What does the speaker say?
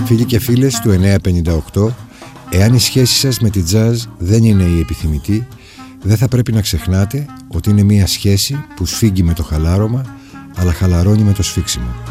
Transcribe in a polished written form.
Φίλοι και φίλες του 958, εάν η σχέση σας με τη jazz δεν είναι η επιθυμητή, δεν θα πρέπει να ξεχνάτε ότι είναι μια σχέση που σφίγγει με το χαλάρωμα, αλλά χαλαρώνει με το σφίξιμο.